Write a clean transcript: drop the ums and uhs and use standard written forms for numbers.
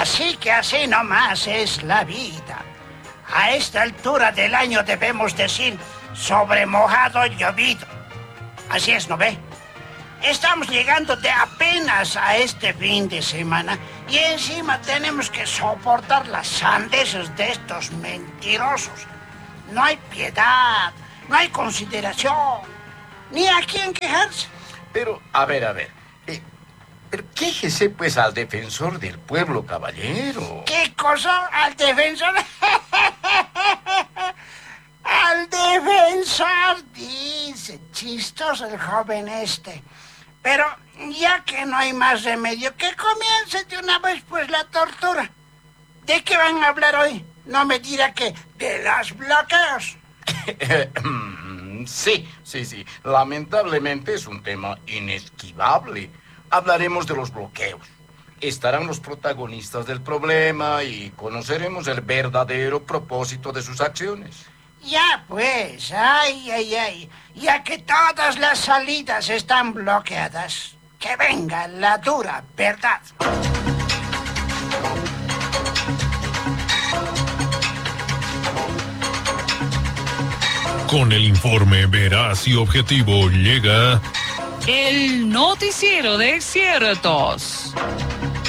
Así que así nomás es la vida. A esta altura del año debemos decir sobre mojado llovido. Así es, ¿no ve? Estamos llegando de apenas a este fin de semana y encima tenemos que soportar las sandeces de estos mentirosos. No hay piedad, no hay consideración, ni a quién quejarse. Pero, a ver. Pero quéjese pues al defensor del pueblo, caballero. ¿Qué cosa? ¿Al defensor? Al defensor, dice. Chistoso el joven este. Pero ya que no hay más remedio, que comience de una vez pues la tortura. ¿De qué van a hablar hoy? No me dirá que de los bloqueos. Sí. Lamentablemente es un tema inesquivable. Hablaremos de los bloqueos. Estarán los protagonistas del problema y conoceremos el verdadero propósito de sus acciones. Ya pues, ay. Ya que todas las salidas están bloqueadas, que venga la dura verdad. Con el informe veraz y objetivo llega el noticiero de Ciertos.